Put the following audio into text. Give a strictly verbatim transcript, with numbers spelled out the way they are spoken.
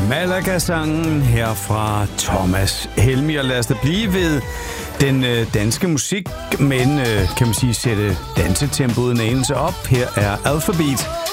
Malaga-sangen her fra Thomas Helmig, og lad os da blive ved den øh, danske musik, men øh, kan man sige sætte dansetempoet en anelse op. Her er Alphabeat